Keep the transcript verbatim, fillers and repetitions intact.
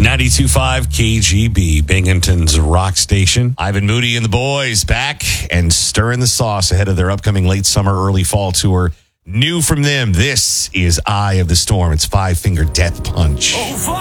ninety-two point five K G B, Binghamton's rock station. Ivan Moody and the boys back and stirring the sauce ahead of their upcoming late summer, early fall tour. New from them, this is Eye of the Storm. It's Five Finger Death Punch. Oh,